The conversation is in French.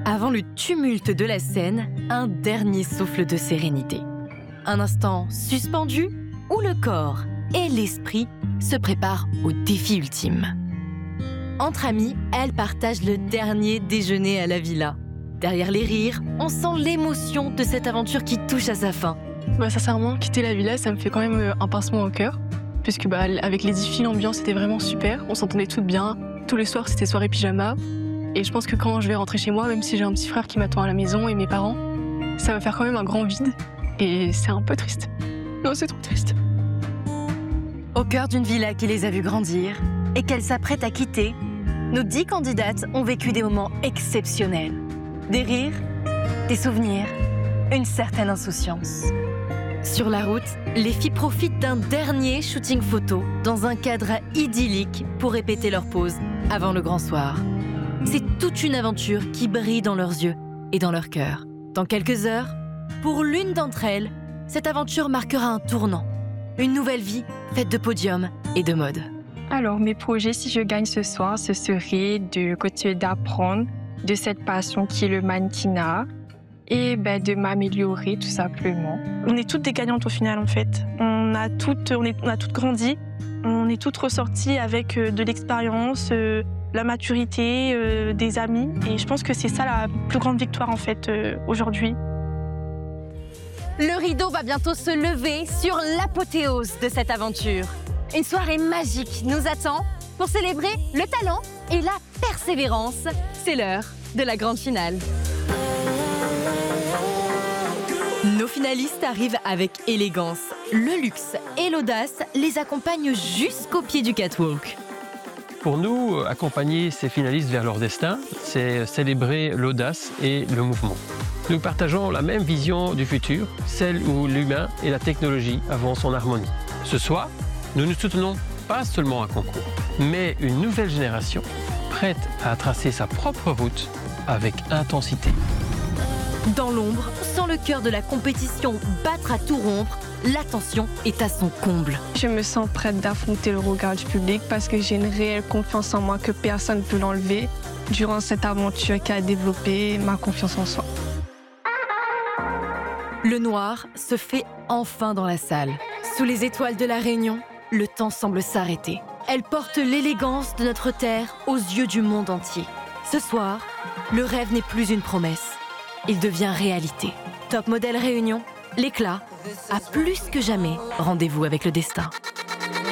Avant le tumulte de la scène, un dernier souffle de sérénité. Un instant suspendu où le corps et l'esprit se préparent au défi ultime. Entre amis, elles partagent le dernier déjeuner à la villa. Derrière les rires, on sent l'émotion de cette aventure qui touche à sa fin. Sincèrement, quitter la villa, ça me fait quand même un pincement au cœur. Puisque avec les défis, l'ambiance était vraiment super. On s'entendait toutes bien. Tous les soirs, c'était soirée pyjama. Et je pense que quand je vais rentrer chez moi, même si j'ai un petit frère qui m'attend à la maison et mes parents, ça va faire quand même un grand vide. Et c'est un peu triste. Non, c'est trop triste. Au cœur d'une villa qui les a vues grandir et qu'elles s'apprêtent à quitter, nos 10 candidates ont vécu des moments exceptionnels. Des rires, des souvenirs, une certaine insouciance. Sur la route, les filles profitent d'un dernier shooting photo dans un cadre idyllique pour répéter leur pause avant le grand soir. C'est toute une aventure qui brille dans leurs yeux et dans leur cœur. Dans quelques heures, pour l'une d'entre elles, cette aventure marquera un tournant. Une nouvelle vie faite de podiums et de mode. Alors, mes projets, si je gagne ce soir, ce serait de continuer d'apprendre de cette passion qui est le mannequinat et de m'améliorer tout simplement. On est toutes des gagnantes au final en fait. On a toutes grandi, on est toutes ressorties avec de l'expérience, la maturité, des amis. Et je pense que c'est ça la plus grande victoire en fait aujourd'hui. Le rideau va bientôt se lever sur l'apothéose de cette aventure. Une soirée magique nous attend pour célébrer le talent et la persévérance. C'est l'heure de la grande finale. Nos finalistes arrivent avec élégance. Le luxe et l'audace les accompagnent jusqu'au pied du catwalk. Pour nous, accompagner ces finalistes vers leur destin, c'est célébrer l'audace et le mouvement. Nous partageons la même vision du futur, celle où l'humain et la technologie avancent en harmonie. Ce soir, nous ne soutenons pas seulement un concours, mais une nouvelle génération prête à tracer sa propre route avec intensité. Dans l'ombre, sans le cœur de la compétition battre à tout rompre, l'attention est à son comble. Je me sens prête d'affronter le regard du public parce que j'ai une réelle confiance en moi que personne ne peut l'enlever durant cette aventure qui a développé ma confiance en soi. Le noir se fait enfin dans la salle. Sous les étoiles de la Réunion, le temps semble s'arrêter. Elle porte l'élégance de notre terre aux yeux du monde entier. Ce soir, le rêve n'est plus une promesse. Il devient réalité. Top Model Réunion, l'éclat a plus que jamais rendez-vous avec le destin.